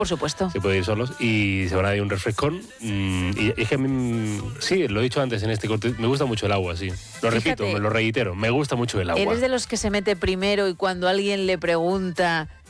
Por supuesto. Se puede ir solos y se van a dar un refrescón. Y es que a mí, sí, lo he dicho antes en este corte, me gusta mucho el agua, sí. Lo repito, Fíjate, me lo reitero, me gusta mucho el agua. ¿eres de los que se mete primero y cuando alguien le pregunta